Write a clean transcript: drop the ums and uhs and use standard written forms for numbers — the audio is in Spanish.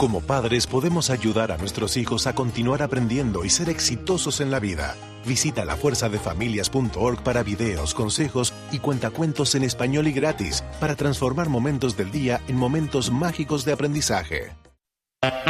Como padres podemos ayudar a nuestros hijos a continuar aprendiendo y ser exitosos en la vida. Visita lafuerzadefamilias.org para videos, consejos y cuentacuentos en español y gratis para transformar momentos del día en momentos mágicos de aprendizaje.